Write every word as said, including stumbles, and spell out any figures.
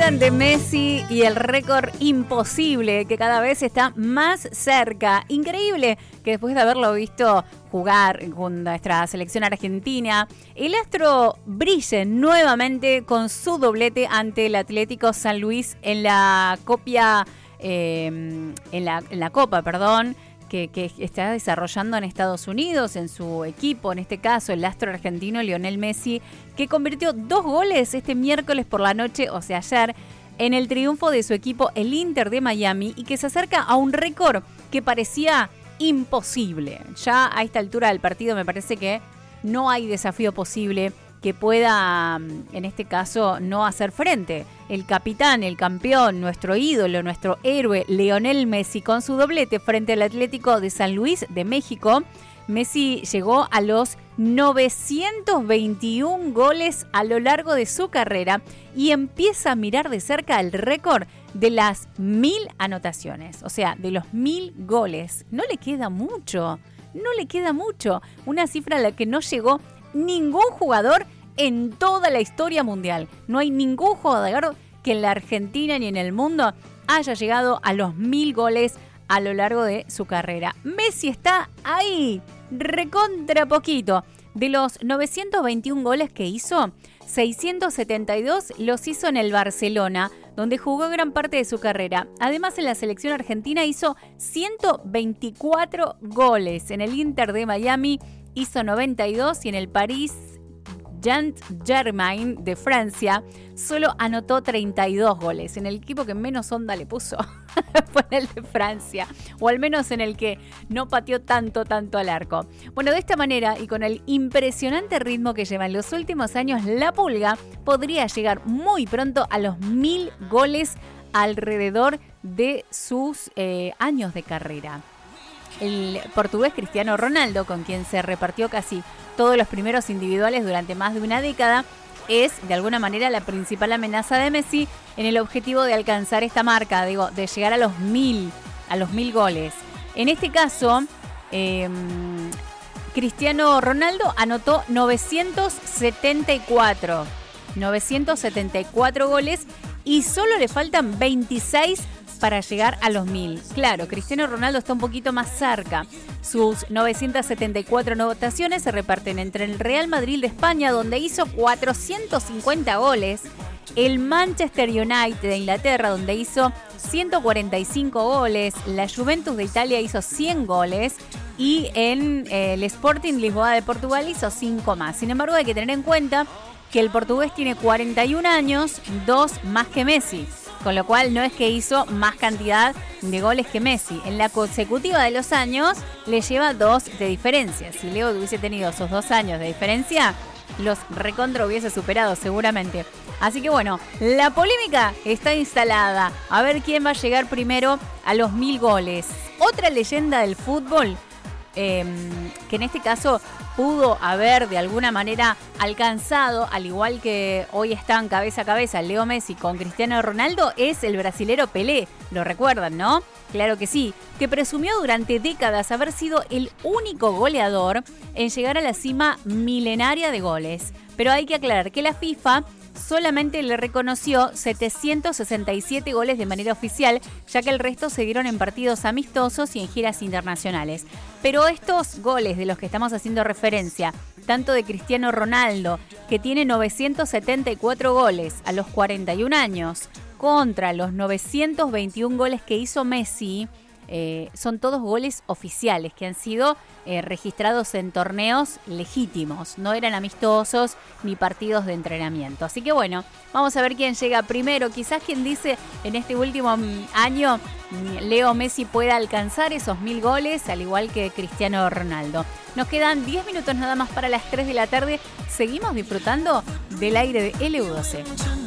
hablan de Messi y el récord imposible que cada vez está más cerca. Increíble que después de haberlo visto jugar con nuestra selección argentina, el astro brille nuevamente con su doblete ante el Atlético San Luis en la copia, eh, en la, en la Copa, perdón. Que, que está desarrollando en Estados Unidos, en su equipo, en este caso el astro argentino Lionel Messi, que convirtió dos goles este miércoles por la noche, o sea ayer, en el triunfo de su equipo, el Inter de Miami, y que se acerca a un récord que parecía imposible. Ya a esta altura del partido me parece que no hay desafío posible que pueda, en este caso, no hacer frente. El capitán, el campeón, nuestro ídolo, nuestro héroe, Lionel Messi, con su doblete frente al Atlético de San Luis de México. Messi llegó a los novecientos veintiún goles a lo largo de su carrera y empieza a mirar de cerca el récord de las mil anotaciones, o sea, de los mil goles. No le queda mucho, no le queda mucho. Una cifra a la que no llegó ningún jugador en toda la historia mundial. No hay ningún jugador que en la Argentina ni en el mundo haya llegado a los mil goles a lo largo de su carrera. Messi está ahí, recontra poquito. De los novecientos veintiún goles que hizo, seiscientos setenta y dos los hizo en el Barcelona, donde jugó gran parte de su carrera. Además, en la selección argentina hizo ciento veinticuatro goles. En el Inter de Miami hizo noventa y dos y en el Paris Saint-Germain de Francia solo anotó treinta y dos goles. En el equipo que menos onda le puso fue en el de Francia, o al menos en el que no pateó tanto, tanto al arco. Bueno, de esta manera y con el impresionante ritmo que lleva en los últimos años, la Pulga podría llegar muy pronto a los mil goles alrededor de sus eh, años de carrera. El portugués Cristiano Ronaldo, con quien se repartió casi todos los primeros individuales durante más de una década, es de alguna manera la principal amenaza de Messi en el objetivo de alcanzar esta marca, digo, de llegar a los mil, a los mil goles. En este caso, eh, Cristiano Ronaldo anotó novecientos setenta y cuatro, novecientos setenta y cuatro goles y solo le faltan veintiséis para llegar a los mil. Claro, Cristiano Ronaldo está un poquito más cerca. Sus novecientas setenta y cuatro anotaciones se reparten entre el Real Madrid de España, donde hizo cuatrocientos cincuenta goles, el Manchester United de Inglaterra, donde hizo ciento cuarenta y cinco goles, la Juventus de Italia hizo cien goles y en eh, el Sporting Lisboa de Portugal hizo cinco más. Sin embargo, hay que tener en cuenta que el portugués tiene cuarenta y un años, dos más que Messi. Con lo cual no es que hizo más cantidad de goles que Messi. En la consecutiva de los años le lleva dos de diferencia. Si Leo hubiese tenido esos dos años de diferencia, los recontra hubiese superado seguramente. Así que bueno, la polémica está instalada. A ver quién va a llegar primero a los mil goles. Otra leyenda del fútbol, eh, que en este caso pudo haber de alguna manera alcanzado, al igual que hoy están cabeza a cabeza Leo Messi con Cristiano Ronaldo, es el brasilero Pelé. ¿Lo recuerdan, no? Claro que sí, que presumió durante décadas haber sido el único goleador en llegar a la cima milenaria de goles. Pero hay que aclarar que la FIFA solamente le reconoció setecientos sesenta y siete goles de manera oficial, ya que el resto se dieron en partidos amistosos y en giras internacionales. Pero estos goles de los que estamos haciendo referencia, tanto de Cristiano Ronaldo, que tiene novecientos setenta y cuatro goles a los cuarenta y un años, contra los novecientos veintiún goles que hizo Messi, Eh, son todos goles oficiales que han sido eh, registrados en torneos legítimos, no eran amistosos ni partidos de entrenamiento. Así que bueno, vamos a ver quién llega primero. Quizás quien dice en este último año Leo Messi pueda alcanzar esos mil goles, al igual que Cristiano Ronaldo. Nos quedan diez minutos nada más para las tres de la tarde. Seguimos disfrutando del aire de L U doce.